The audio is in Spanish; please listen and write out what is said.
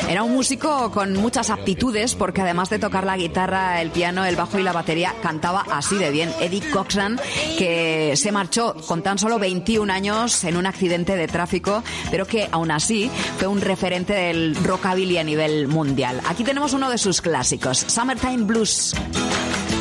Era un músico con muchas aptitudes porque además de tocar la guitarra, el piano, el bajo y la batería, cantaba así de bien. Eddie Cochran, que se marchó con tan solo 21 años en un accidente de tráfico, pero que aún así fue un referente del rockabilly a nivel mundial. Aquí tenemos uno de sus clásicos, Summertime Blues.